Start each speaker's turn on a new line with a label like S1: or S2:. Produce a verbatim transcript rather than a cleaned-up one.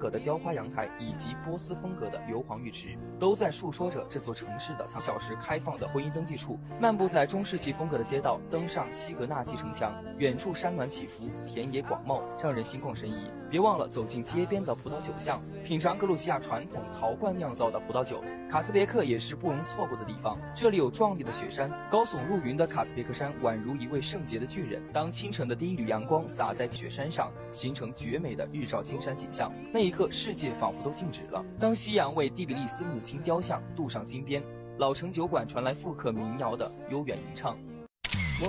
S1: 可的雕花阳台以及波斯风格的硫磺浴池，都在述说着这座城市的小时开放的婚姻登记处。漫步在中世纪风格的街道，登上西格纳季城墙，远处山峦起伏，田野广袤，让人心旷神怡。别忘了走进街边的葡萄酒巷，品尝格鲁吉亚传统陶罐酿造的葡萄酒。卡斯别克也是不容错过的地方，这里有壮丽的雪山，高耸入云的卡斯别克山宛如一位圣洁的巨人。当清晨的第一缕阳光洒在雪山上，形成绝美的日照金山景象，那一刻世界仿佛都静止了。当夕阳为蒂比利斯母亲雕像镀上金边，老城酒馆传来复刻民谣的悠远吟唱。